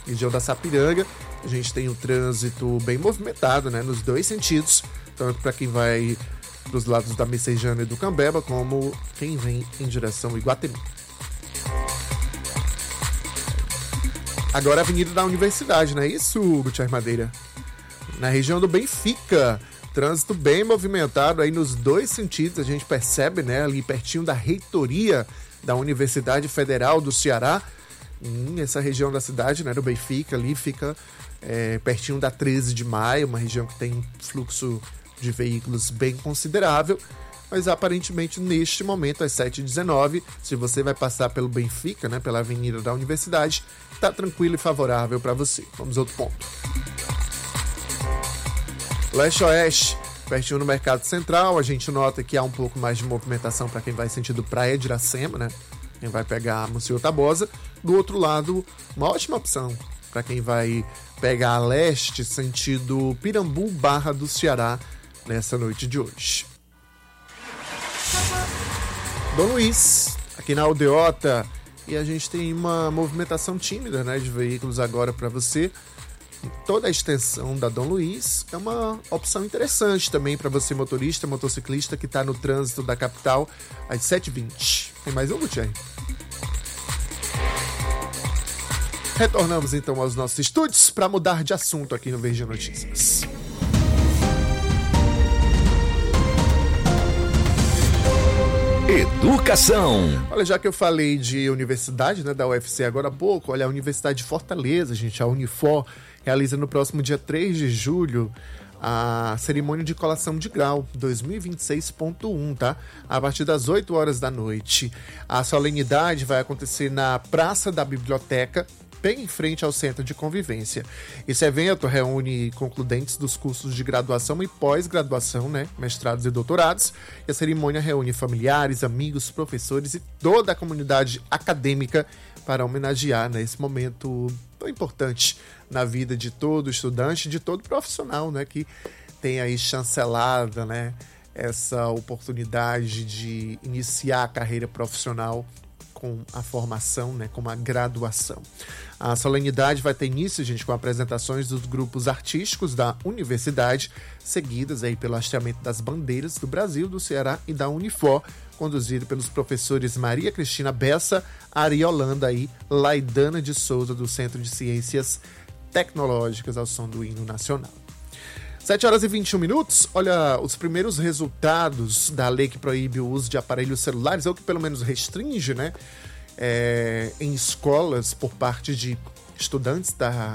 Região da Sapiranga, a gente tem um trânsito bem movimentado, né, nos dois sentidos, tanto para quem vai para os lados da Messejana e do Cambeba, como quem vem em direção ao Iguatemi. Agora a Avenida da Universidade, não é isso, Gutierrez Madeira? Na região do Benfica, trânsito bem movimentado aí nos dois sentidos, a gente percebe, né, ali pertinho da reitoria da Universidade Federal do Ceará. Essa região da cidade, né, do Benfica, ali fica pertinho da 13 de maio, uma região que tem fluxo de veículos bem considerável, mas aparentemente neste momento, às 7h19, se você vai passar pelo Benfica, né, pela Avenida da Universidade, está tranquilo e favorável para você. Vamos a outro ponto. Leste-Oeste, pertinho no Mercado Central, a gente nota que há um pouco mais de movimentação para quem vai sentido Praia de Iracema, né? Quem vai pegar Monsenhor Tabosa. Do outro lado, uma ótima opção para quem vai pegar a leste, sentido Pirambu, Barra do Ceará, nessa noite de hoje. Dom Luiz, aqui na Aldeota, e a gente tem uma movimentação tímida, né, de veículos agora para você. Toda a extensão da Dom Luiz é uma opção interessante também para você, motorista, motociclista, que está no trânsito da capital às 7h20. Tem mais um, Gutierrez? Retornamos então aos nossos estúdios para mudar de assunto aqui no Verde Notícias. Educação. Olha, já que eu falei de universidade, né, da UFC agora há pouco, olha, a Universidade de Fortaleza, gente, a Unifor, realiza no próximo dia 3 de julho a cerimônia de colação de grau 2026.1, tá? A partir das 8 horas da noite. A solenidade vai acontecer na Praça da Biblioteca, bem em frente ao Centro de Convivência. Esse evento reúne concludentes dos cursos de graduação e pós-graduação, né, mestrados e doutorados, e a cerimônia reúne familiares, amigos, professores e toda a comunidade acadêmica para homenagear, né, esse momento tão importante na vida de todo estudante, de todo profissional, né, que tem aí chancelada, né, essa oportunidade de iniciar a carreira profissional com a formação, né, com a graduação. A solenidade vai ter início, gente, com apresentações dos grupos artísticos da universidade, seguidas aí pelo hasteamento das bandeiras do Brasil, do Ceará e da Unifor, conduzido pelos professores Maria Cristina Bessa, Ariolanda e Laidana de Souza, do Centro de Ciências Tecnológicas, ao som do hino nacional. 7h21. Olha, os primeiros resultados da lei que proíbe o uso de aparelhos celulares, ou que pelo menos restringe, né, em escolas por parte de estudantes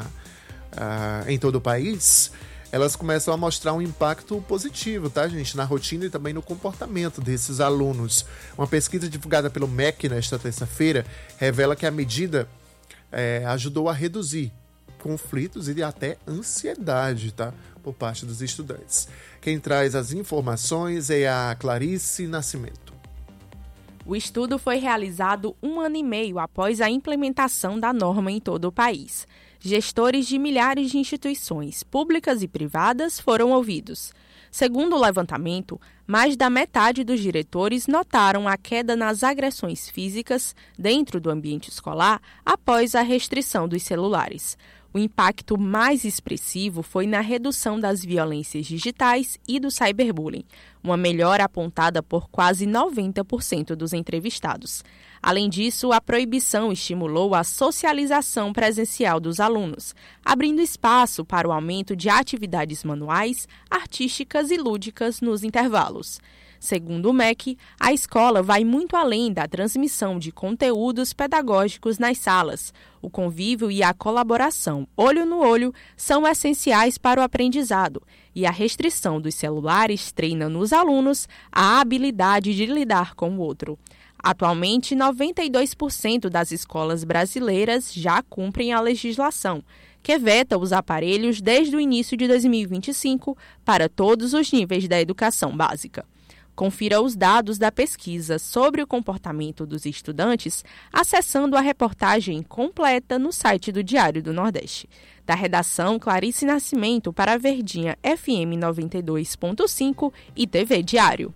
em todo o país, elas começam a mostrar um impacto positivo, tá, gente, na rotina e também no comportamento desses alunos. Uma pesquisa divulgada pelo MEC nesta terça-feira revela que a medida ajudou a reduzir conflitos e até ansiedade, tá, por parte dos estudantes. Quem traz as informações é a Clarice Nascimento. O estudo foi realizado 1 ano e meio após a implementação da norma em todo o país. Gestores de milhares de instituições, públicas e privadas, foram ouvidos. Segundo o levantamento, mais da metade dos diretores notaram a queda nas agressões físicas dentro do ambiente escolar após a restrição dos celulares. O impacto mais expressivo foi na redução das violências digitais e do cyberbullying, uma melhora apontada por quase 90% dos entrevistados. Além disso, a proibição estimulou a socialização presencial dos alunos, abrindo espaço para o aumento de atividades manuais, artísticas e lúdicas nos intervalos. Segundo o MEC, a escola vai muito além da transmissão de conteúdos pedagógicos nas salas. O convívio e a colaboração olho no olho são essenciais para o aprendizado, e a restrição dos celulares treina nos alunos a habilidade de lidar com o outro. Atualmente, 92% das escolas brasileiras já cumprem a legislação, que veta os aparelhos desde o início de 2025 para todos os níveis da educação básica. Confira os dados da pesquisa sobre o comportamento dos estudantes acessando a reportagem completa no site do Diário do Nordeste. Da redação, Clarice Nascimento para a Verdinha FM 92.5 e TV Diário.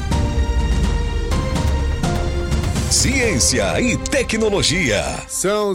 Ciência e tecnologia. São